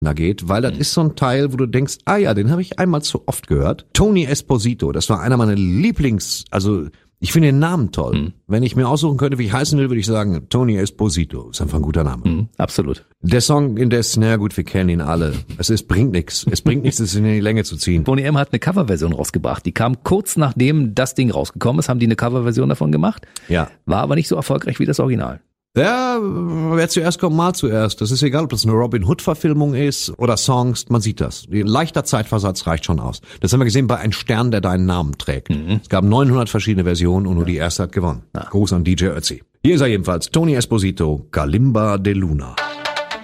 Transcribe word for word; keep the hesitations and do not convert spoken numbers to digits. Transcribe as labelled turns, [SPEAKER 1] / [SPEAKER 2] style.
[SPEAKER 1] geht, weil das mhm. ist so ein Teil, wo du denkst, ah ja, den habe ich einmal zu oft gehört. Tony Esposito, das war einer meiner Lieblings, also ich finde den Namen toll. Mhm. Wenn ich mir aussuchen könnte, wie ich heißen will, würde ich sagen, Tony Esposito. Ist einfach ein guter Name.
[SPEAKER 2] Mhm, absolut.
[SPEAKER 1] Der Song indes, na gut, wir kennen ihn alle. Es ist, bringt nichts. Es bringt nichts, es in die Länge zu ziehen.
[SPEAKER 2] Boney M. hat eine Coverversion rausgebracht. Die kam kurz nachdem das Ding rausgekommen ist, haben die eine Coverversion davon gemacht.
[SPEAKER 1] Ja.
[SPEAKER 2] War aber nicht so erfolgreich wie das Original.
[SPEAKER 1] Ja, wer zuerst kommt, mal zuerst. Das ist egal, ob das eine Robin Hood-Verfilmung ist oder Songs, man sieht das. Ein leichter Zeitversatz reicht schon aus. Das haben wir gesehen bei Ein Stern, der deinen Namen trägt. Mhm. Es gab neunhundert verschiedene Versionen und nur die erste hat gewonnen. Ja. Gruß an D J Ötzi. Hier ist er jedenfalls, Tony Esposito, Kalimba de Luna.